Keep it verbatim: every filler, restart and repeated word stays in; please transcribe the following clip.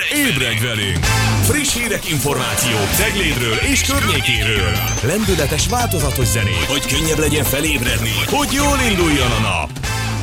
Ébredj velünk! Friss hírek, információk Ceglédről és környékéről. Lendületes, változatos zenék, hogy könnyebb legyen felébredni, hogy jól induljon a nap.